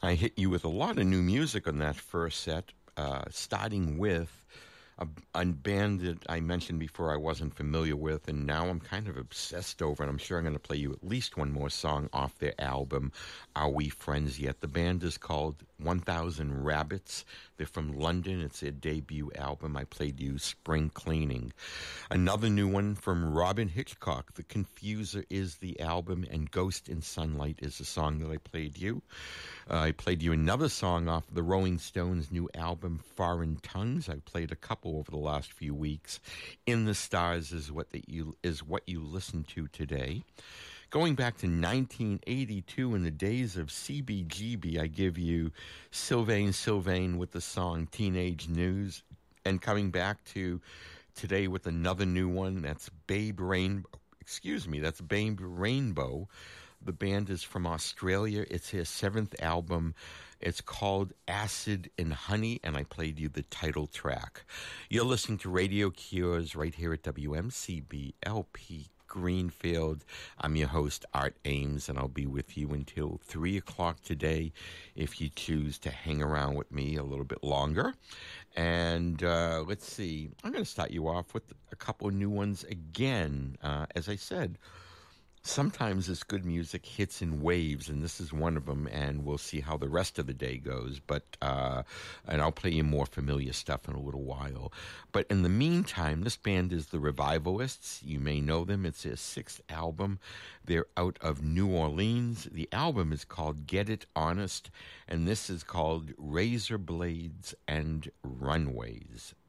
I hit you with a lot of new music on that first set, starting with a band that I mentioned before I wasn't familiar with, and now I'm kind of obsessed over, and I'm sure I'm going to play you at least one more song off their album, Are We Friends Yet? The band is called 1000 Rabbits. They're from London. It's their debut album. I played you Spring Cleaning. Another new one from Robin Hitchcock, The Confuser is the album, and Ghost in Sunlight is the song that I played you. I played you another song off the Rolling Stones' new album, Foreign Tongues. I played a couple over the last few weeks. In the Stars is what you listen to today. Going back to 1982, in the days of CBGB, I give you Sylvain with the song Teenage News. And coming back to today with another new one, that's Babe Rainbow. That's Babe Rainbow. The band is from Australia. It's his 7th album. It's called Acid and Honey, and I played you the title track. You're listening to Radio Cures right here at WMCB LP Greenfield. I'm your host, Art Ames, and I'll be with you until 3 o'clock today if you choose to hang around with me a little bit longer. And let's see. I'm going to start you off with a couple of new ones again. As I said, sometimes this good music hits in waves, and this is one of them, and we'll see how the rest of the day goes. But and I'll play you more familiar stuff in a little while. But in the meantime, this band is the Revivalists. You may know them. It's their 6th album. They're out of New Orleans. The album is called Get It Honest, and this is called Razor Blades and Runways.